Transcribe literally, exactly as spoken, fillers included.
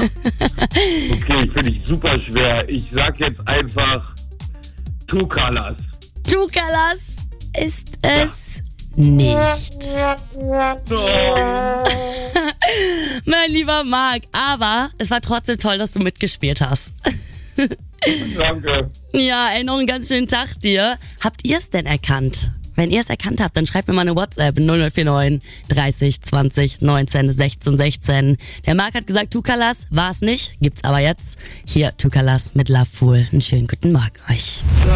Okay, finde ich super schwer. Ich sag jetzt einfach Two Colors. Two Colors ist es nicht. Nein. Mein lieber Marc, aber es war trotzdem toll, dass du mitgespielt hast. Danke. Ja, ey, noch einen ganz schönen Tag dir. Habt ihr es denn erkannt? Wenn ihr es erkannt habt, dann schreibt mir mal eine WhatsApp null null vier neun dreißig zwanzig neunzehn sechzehn sechzehn. Der Marc hat gesagt, Two Colors war es nicht, gibt's aber jetzt. Hier Two Colors mit Love Fool. Einen schönen guten Morgen euch.